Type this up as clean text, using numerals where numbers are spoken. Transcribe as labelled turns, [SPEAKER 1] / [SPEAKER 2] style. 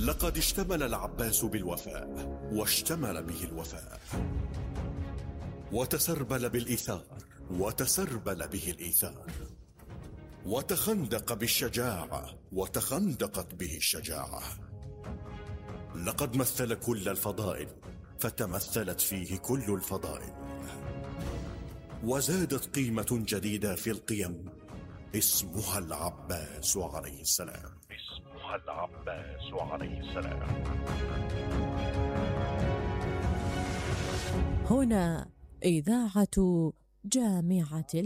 [SPEAKER 1] لقد اشتمل العباس بالوفاء، واشتمل به الوفاء، وتسربل بالإيثار، وتسربل به الإيثار، وتخندق بالشجاعة، وتخندقت به الشجاعة. لقد مثل كل الفضائل، فتمثلت فيه كل الفضائل، وزادت قيمة جديدة في القيم اسمها العباس عليه السلام. اسمها العباس عليه السلام.
[SPEAKER 2] هنا إذاعة جامعة